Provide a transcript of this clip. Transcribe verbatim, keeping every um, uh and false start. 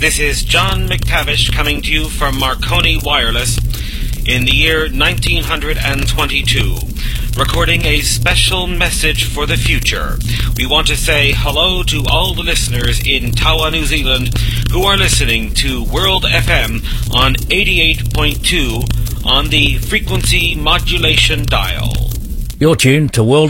This is John McTavish coming to you from Marconi Wireless in the year nineteen twenty-two, recording a special message for the future. We want to say hello to all the listeners in Tawa, New Zealand, who are listening to World F M on eighty-eight point two on the frequency modulation dial. You're tuned to World